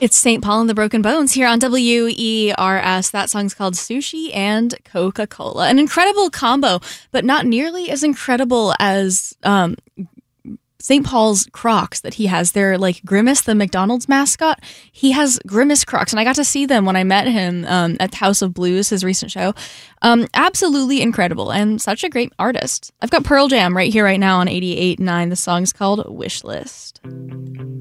It's St. Paul and the Broken Bones here on WERS. That song's called Sushi and Coca-Cola. An incredible combo, but not nearly as incredible as St. Paul's Crocs that he has. They're like Grimace, the McDonald's mascot. He has Grimace Crocs, and I got to see them when I met him at the House of Blues, his recent show. Absolutely incredible and such a great artist. I've got Pearl Jam right here, right now on 88.9. The song's called Wish List.